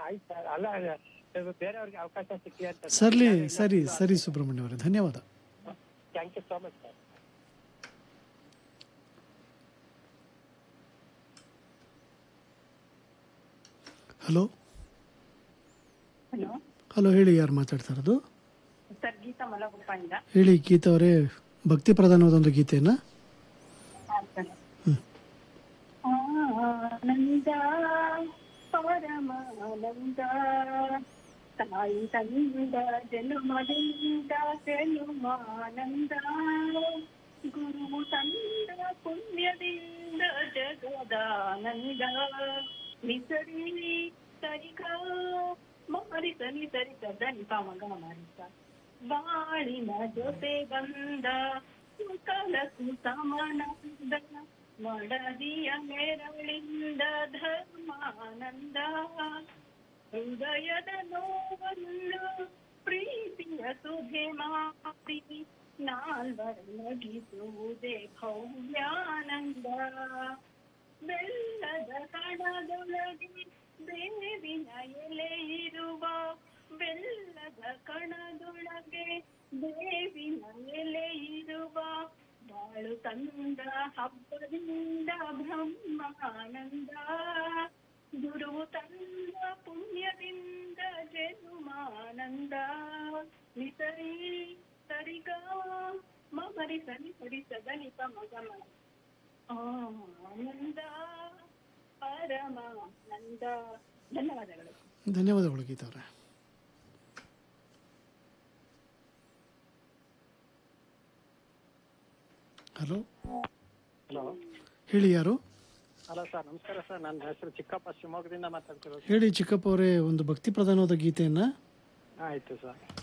ಆಯ್ತು ಸರ್. ಅಲ್ಲ ಬೇರೆಯವ್ರಿಗೆ ಅವಕಾಶ ಸಿಕ್ಲಿ ಅಂತ. ಸರಿ ಸರಿ ಸರಿ ಸುಬ್ರಹ್ಮಣ್ಯ ಅವರೇ, ಧನ್ಯವಾದ. Thank you so much sir. Hello hello hello, ಹೇಳಿ, ಯಾರು ಮಾತಾಡ್ತಾ ಇರೋದು? ಸರ್, ಗೀತಾ ಮಲಗುಪ್ಪಯಿಂದ. ಹೇಳಿ ಗೀತಾ ಅವರೇ, ಭಕ್ತಿ ಪ್ರಧಾನವಾದೊಂದು ಗೀತೆಯನ್ನ. ಆನಂದ ಪರಮಾನಂದ ತಾಯಿ ತಂದ ಜನ್ಮದಿಂದ ಜನ್ಮಾನಂದ ಗುರು ತಂದ ಪುಣ್ಯದಿಂದ ಜಗದಾನಂದ ನಿಸರಿ ಸರಿಗ ಮರಿಸ ನಿಸರಿಸ ದನಿ ಮಗ ಮರಿಸ ಬಾಳಿನ ಜೊತೆ ಬಂದ ಕಲಸು ಸಮಾನಂದ ಮಡದಿಯ ಮೆರಳಿಂದ ಧರ್ಮಾನಂದ ಹೃದಯದ ನೋವನ್ನು ಪ್ರೀತಿಯ ಸುಧೆ ಮಾರಿ ನಾಲ್ವರಗಿಸುವುದೇ ಭವ್ಯಾನಂದ ಬೆಲ್ಲದ ಕಣದೊಳಗೆ ಬೇವಿನ ಎಲೆ ಇರುವ ಬೆಲ್ಲದ ಕಣದೊಳಗೆ ಬೇವಿನ ಎಲೆ ಇರುವ ಬಾಳು ತಂದ ಹಬ್ಬದಿಂದ ಬ್ರಹ್ಮಾನಂದ ಗುರು ತಂದ ಪುಣ್ಯದಿಂದ ಜನುಮಾನಂದ ನಿಸರಿ ಸರಿಗ ಮರಿ ಸರಿ ಸರಿ ಸದನಿಪ ಮಗ ಆನಂದ ಪರಮಾನಂದ. ಧನ್ಯವಾದಗಳು. ಧನ್ಯವಾದಗಳು ಗೀತಾ ಅವರೇ. ಹಲೋ ಹಲೋ, ಹೇಳಿ, ಯಾರು? ಹಲೋ ಸರ್, ನಮಸ್ಕಾರ ಸರ್. ನನ್ನ ಹೆಸರು ಚಿಕ್ಕಪ್ಪ, ಶಿವಮೊಗ್ಗದಿಂದ ಮಾತಾಡ್ತಿರೋದು. ಹೇಳಿ ಚಿಕ್ಕಪ್ಪ ಅವರೇ, ಒಂದು ಭಕ್ತಿ ಪ್ರಧಾನವಾದ ಗೀತೆಯನ್ನ. ಆಯ್ತು ಸರ್.